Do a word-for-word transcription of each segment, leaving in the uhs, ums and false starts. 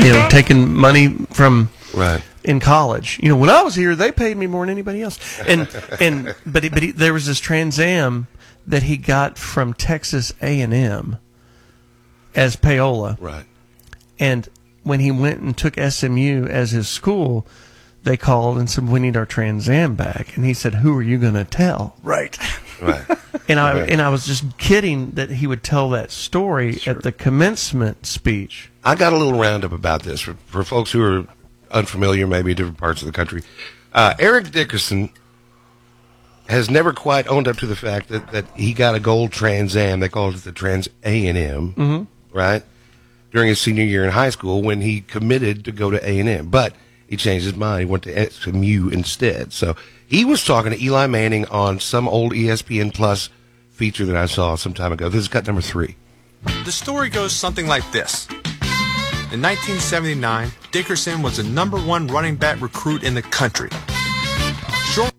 you know, taking money from right. in college. You know, when I was here, they paid me more than anybody else. And and but he, but he, there was this Trans Am that he got from Texas A and M as payola. Right. And when he went and took S M U as his school, they called and said, "We need our Trans Am back." And he said, "Who are you going to tell?" Right. Right. And I Right. and I was just kidding that he would tell that story Sure. at the commencement speech. I got a little roundup about this for, for folks who are unfamiliar, maybe in different parts of the country. Uh, Eric Dickerson has never quite owned up to the fact that, that he got a gold Trans Am. They called it the Trans A and M, Mm-hmm. right? During his senior year in high school when he committed to go to A and M. But he changed his mind. He went to S M U instead. So he was talking to Eli Manning on some old E S P N Plus feature that I saw some time ago. This is cut number three. The story goes something like this. In nineteen seventy-nine, Dickerson was the number one running back recruit in the country. Short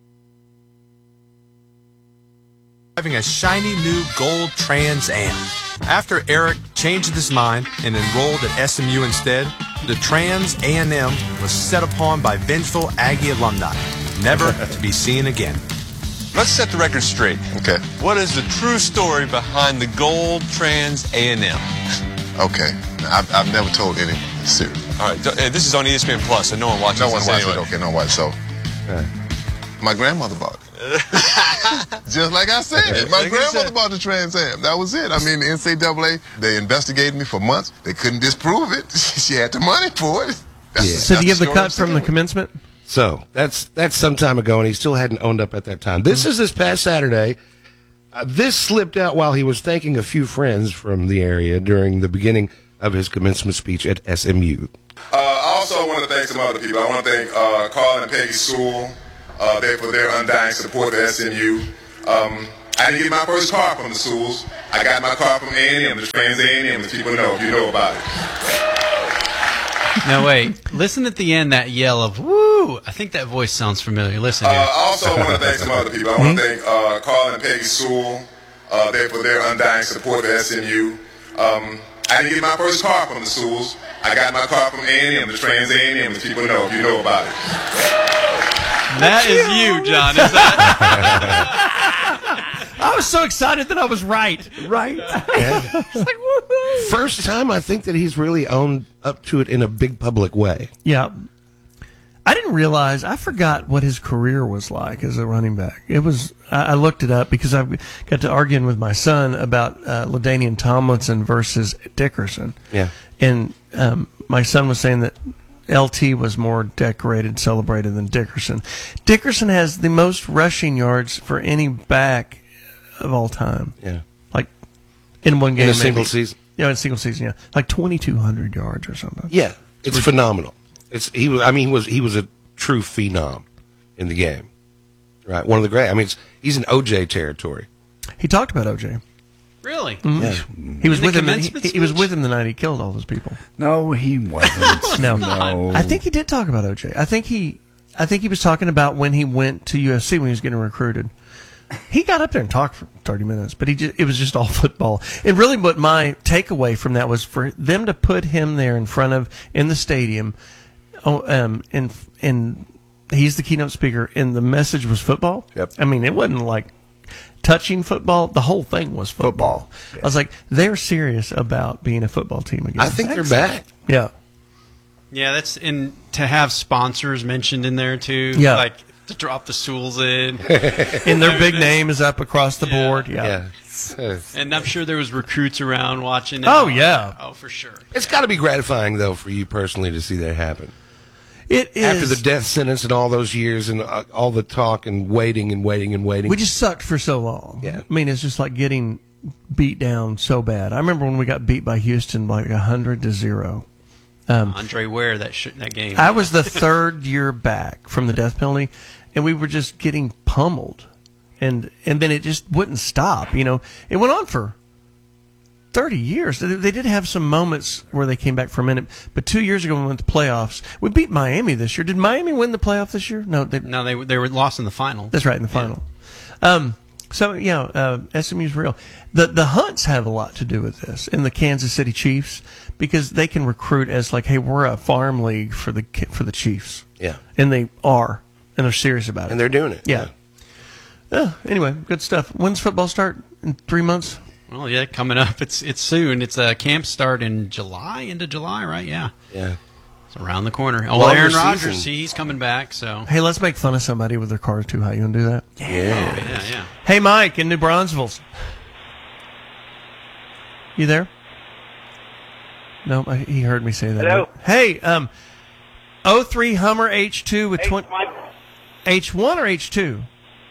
driving a shiny new gold Trans Am. After Eric changed his mind and enrolled at S M U instead, the Trans A and M was set upon by vengeful Aggie alumni, never to be seen again. Let's set the record straight. Okay. What is the true story behind the gold Trans A and M? Okay. I've, I've never told any secret. All right, uh, this is on E S P N Plus, so no one watches No one this watches anyway. it. Okay, no one. So, my grandmother bought it. Just like I said, my Like you grandmother said. bought the Trans Am. That was it. I mean, the N C double A, they investigated me for months. They couldn't disprove it. She had the money for it. That's, Yeah. So do you that's have the story I'm cut from the saying. commencement? So that's that's some time ago, and he still hadn't owned up at that time. This is this past Saturday. Uh, this slipped out while he was thanking a few friends from the area during the beginning of his commencement speech at S M U. Uh, I also want to thank some other people. I want to thank uh, Carl and Peggy Sewell uh, they, for their undying support of S M U. Um, I didn't get my first car from the Sewells. I got my car from A and M, the Trans A and M, as people know, if you know about it. No, wait. Listen at the end, that yell of, woo! I think that voice sounds familiar. Listen Uh, here. I also want to thank some other people. I want to thank uh, Carl and Peggy Sewell uh, they, for their undying support of S M U. Um, I didn't get my first car from the Sewells. I got my car from A and M, the Trans A and M, as people know, if you know about it. That is you, John. Is that? I was so excited that I was right. Right? It's like, woohoo. First time I think that he's really owned up to it in a big public way. Yeah. I didn't realize, I forgot what his career was like as a running back. It was, I, I looked it up because I got to arguing with my son about uh, LaDainian Tomlinson versus Dickerson. Yeah. And um, my son was saying that L T was more decorated, celebrated than Dickerson. Dickerson has the most rushing yards for any back of all time. Yeah. Like in one game. In a maybe. single season. Yeah, in a single season, yeah. Like twenty-two hundred yards or something. Yeah. It's phenomenal. It's he was. I mean, he was he was a true phenom in the game, right? One of the great. I mean, it's, he's in O J territory. He talked about O J. Really? Mm-hmm. He was In the with him. He, commencement he was speech? with him the night he killed all those people. No, he wasn't. No, No. I think he did talk about O J. I think he, I think he was talking about when he went to U F C when he was getting recruited. He got up there and talked for thirty minutes, but he just, it was just all football. And really, what my takeaway from that was for them to put him there in front of in the stadium. Oh, um, and and he's the keynote speaker, and the message was football. Yep. I mean, it wasn't like touching football. The whole thing was football. Football. I was like, they're serious about being a football team again. I think they're back. Yeah. Yeah, that's and to have sponsors mentioned in there too. Yeah. Like to drop the Sewells in. And their big name is up across the Yeah. board. Yeah. Yeah. And I'm sure there was recruits around watching it. Oh, yeah. Oh, for sure. It's got to be gratifying though for you personally to see that happen. It is. After the death sentence and all those years and uh, all the talk and waiting and waiting and waiting. We just sucked for so long. Yeah. I mean, it's just like getting beat down so bad. I remember when we got beat by Houston like a hundred to zero. Um, Andre Ware that sh- that game. I was the third year back from the death penalty, and we were just getting pummeled, and and then it just wouldn't stop. You know, it went on for thirty years. They, they did have some moments where they came back for a minute, but two years ago when we went to playoffs, we beat Miami this year. Did Miami win the playoff this year? No, they, no, they they were lost in the final. that's right, in the final. Um, So, yeah, uh, S M U's real. The the Hunts have a lot to do with this, and the Kansas City Chiefs, because they can recruit as like, hey, we're a farm league for the for the Chiefs. Yeah. And they are, and they're serious about it. And they're doing it. Yeah. Uh, anyway, good stuff. When's football start? In three months? Well, yeah, coming up. It's it's soon. It's a uh, camp start in July, into July, right? Yeah. Yeah. It's around the corner. Oh, Longer Aaron season. Rodgers, see, he's coming back, so. Hey, let's make fun of somebody with their car too high. You want to do that? Yeah. Yeah, yeah. Hey, Mike in New Braunfels. You there? No, I, he heard me say that. Hello. Hey, um, oh three Hummer H two with H twenty. one. H one or H two?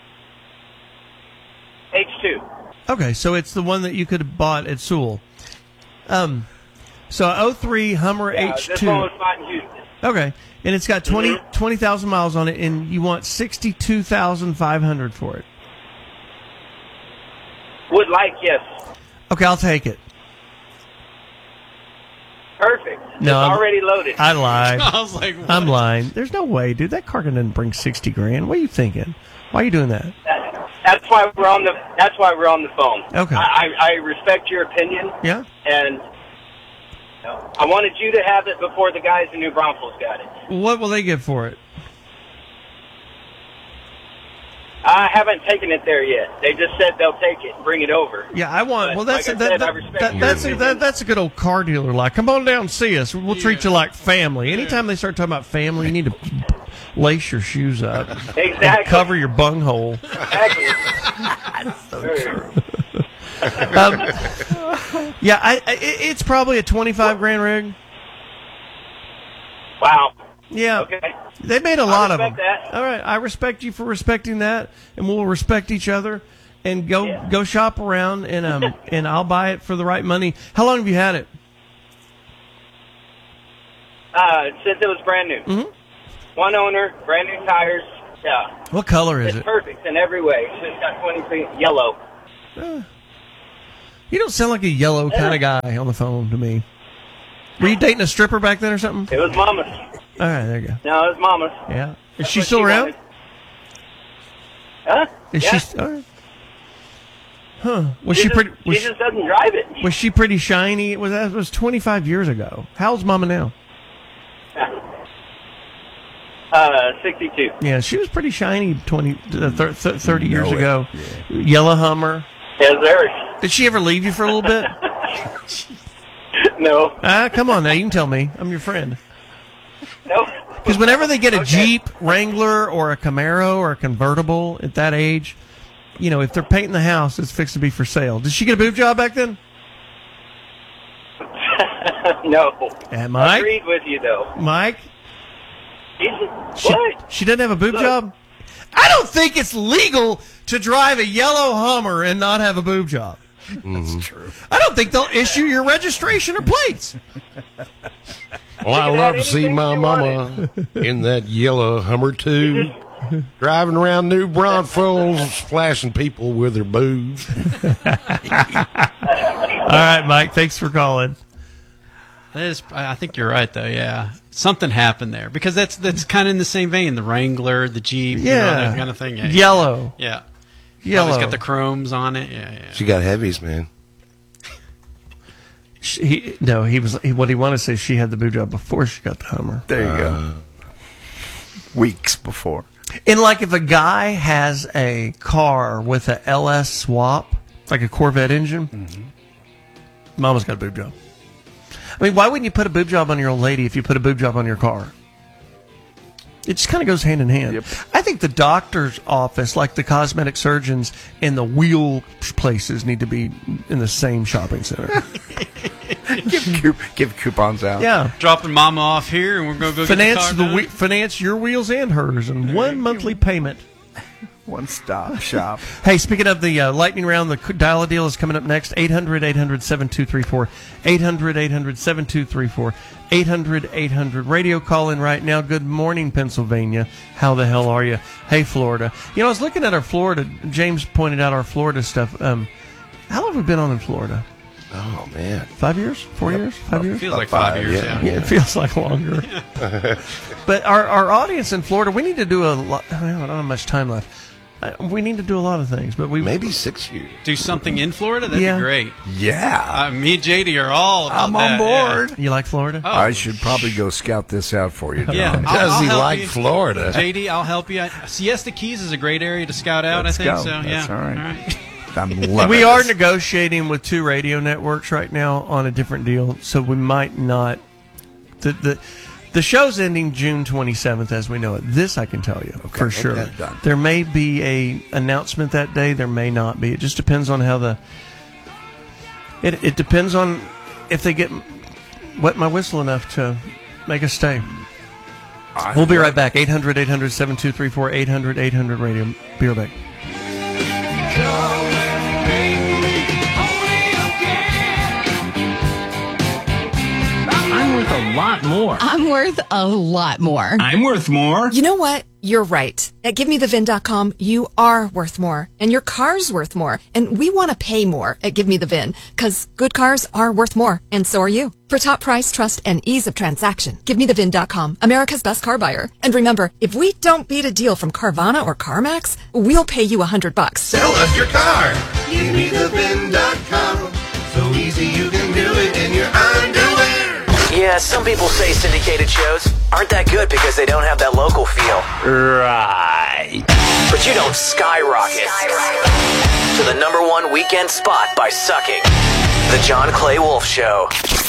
H two. Okay, so it's the one that you could have bought at Sewell. Um, so oh three Hummer Yeah, H two. this one was bought in Houston. Okay, and it's got twenty Mhm. twenty thousand miles on it, and you want sixty-two thousand five hundred for it. Would like, yes. Okay, I'll take it. Perfect. No, it's I'm- already loaded. I lied. I was like, I'm what? lying. There's no way, dude. That car didn't bring sixty grand. What are you thinking? Why are you doing that? That- That's why we're on the. That's why we're on the phone. Okay. I, I, I respect your opinion, Yeah. and you know, I wanted you to have it before the guys in New Braunfels got it. What will they give for it? I haven't taken it there yet. They just said they'll take it and bring it over. Yeah, I want. But Well, that's like I that, said, that, I respect that- your that's a, opinion. that, that's a good old car dealer. Like, come on down and see us. We'll treat you like family. Anytime they start talking about family, you need to lace your shoes up Exactly. and cover your bunghole. Exactly. Um, yeah, I, I, it- it's probably a twenty-five grand rig. Wow. Yeah. Okay. They made a lot of them. respect that. All right, I respect you for respecting that, and we'll respect each other, and go Yeah. go shop around, and um and I'll buy it for the right money. How long have you had it? Uh, since it was brand new. Mhm. One owner, brand new tires. Yeah. What color is It's it? perfect in every way. It's just got twenty-three yellow. Uh, you don't sound like a yellow kind of guy on the phone to me. Were you dating a stripper back then or something? It was mama's. All right, there you go. No, it was mama's. Yeah, is That's she what still she around? wanted. Huh? Is yeah. she? All right. Huh? Was she she just, pretty? Was she she, just doesn't drive it. was she pretty shiny? It was that was twenty-five years ago. How's Mama now? Uh, sixty-two. Yeah, she was pretty shiny twenty, uh, thir- th- thirty years Know it. ago. Yellow Hummer. Yes, there. Did she ever leave you for a little bit? No. Ah, come on now. You can tell me. I'm your friend. No. Because whenever they get a Okay. Jeep Wrangler or a Camaro or a convertible at that age, you know, if they're painting the house, it's fixed to be for sale. Did she get a boob job back then? No. And Mike? Agreed with you, though. Mike? She's, She, what? she doesn't have a boob Look. job? I don't think it's legal to drive a yellow Hummer and not have a boob job. That's true. I don't think they'll issue your registration or plates. Well, I can love have to see anything my you mama in that yellow Hummer too, driving around New Braunfels, flashing people with her boobs. All right, Mike. Thanks for calling. That is, I I think you're right, though. Yeah, something happened there because that's that's kind of in the same vein. The Wrangler, the Jeep, you know, Yeah. that kind of thing. Yeah, Yellow. yeah. Yellow. It's got the chromes on it. Yeah, yeah. She got heavies, man. She, he, no, he was. He, what he wanted to say, she had the boob job before she got the Hummer. There you go. Weeks before. And like, if a guy has a car with a L S swap, like a Corvette engine, Mm-hmm. Mama's got a boob job. I mean, why wouldn't you put a boob job on your old lady if you put a boob job on your car? It just kind of goes hand in hand. Yep. I think the doctor's office, like the cosmetic surgeons and the wheel places, need to be in the same shopping center. give, coup- give coupons out. Yeah. Dropping Mama off here, and we're gonna go Finance get the the car we- done. finance your wheels and hers in one monthly payment. One stop shop. Hey, speaking of the uh, lightning round, the c- dial a deal is coming up next. eight hundred eight hundred seven two three four. eight hundred eight hundred seven two three four. eight hundred eight hundred radio call in right now. Good morning, Pennsylvania. How the hell are you? Hey, Florida. You know, I was looking at our Florida. James pointed out our Florida stuff. Um, how long have we been on in Florida? Oh man, Five years? Four years? Five years? Feels like Five, five years. yeah. Yeah. Yeah, it feels like longer. But our, our audience in Florida, we need to do a lot. I don't have much time left. Uh, we need to do a lot of things, but we Maybe six years. Do something in Florida? That'd Yeah. be great. Yeah. Uh, me and J D are all about I'm on that, board. You like Florida? Oh. I should probably go scout this out for you, Don. Yeah. Does I'll- I'll he help like you. Florida? J D, I'll help you. Siesta Keys is a great area to scout out, Let's I think. go. So, That's yeah. all right. All right. I'm loving We are this. negotiating with two radio networks right now on a different deal, so we might not. The the, the show's ending June twenty-seventh, as we know it. This I can tell you for sure. okay, done. There may be a announcement that day. There may not be. It just depends on how the. It it depends on if they get wet my whistle enough to make us stay. I We'll be love right back. eight hundred, eight hundred, seven two three four, eight hundred, eight hundred radio. Be right back. I'm worth a lot more. I'm worth a lot more. I'm worth more. You know what? You're right. At Give Me The Vin dot com, you are worth more. And your car's worth more. And we want to pay more at Give Me The Vin, because good cars are worth more. And so are you. For top price, trust, and ease of transaction, Give Me The Vin dot com, America's best car buyer. And remember, if we don't beat a deal from Carvana or CarMax, we'll pay you a hundred bucks. Sell us your car. Give me the vin dot com. So easy you can do it in your underwear. Yeah, some people say syndicated shows aren't that good because they don't have that local feel. Right. But you don't skyrocket to the number one weekend spot by sucking. The John Clay Wolf Show.